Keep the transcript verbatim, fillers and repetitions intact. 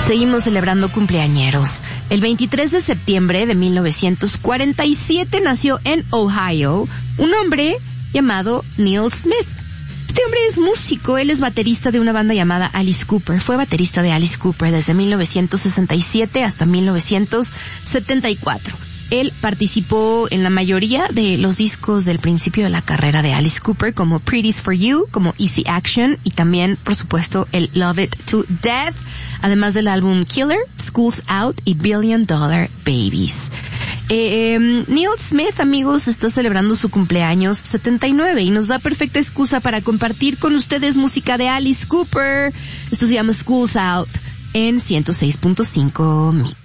Seguimos celebrando cumpleañeros. El veintitrés de septiembre de mil novecientos cuarenta y siete nació en Ohio un hombre llamado Neil Smith. Este hombre es músico, él es baterista de una banda llamada Alice Cooper. Fue baterista de Alice Cooper desde mil novecientos sesenta y siete hasta mil novecientos setenta y cuatro. Él participó en la mayoría de los discos del principio de la carrera de Alice Cooper, como Pretty's for You, como Easy Action, y también, por supuesto, el Love It to Death, además del álbum Killer, School's Out y Billion Dollar Babies. Eh, eh, Neil Smith, amigos, está celebrando su cumpleaños setenta y nueve y nos da perfecta excusa para compartir con ustedes música de Alice Cooper. Esto se llama School's Out en ciento seis punto cinco Mix.